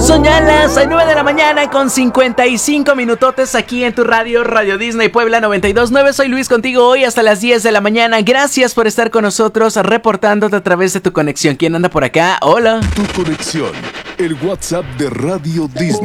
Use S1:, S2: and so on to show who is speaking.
S1: Son ya las 9 de la mañana con 55 minutotes aquí en tu radio, Radio Disney Puebla 92.9. Soy Luis contigo hoy hasta las 10 de la mañana. Gracias por estar con nosotros, reportándote a través de tu conexión. ¿Quién anda por acá? Hola.
S2: Tu conexión, el WhatsApp de Radio Disney.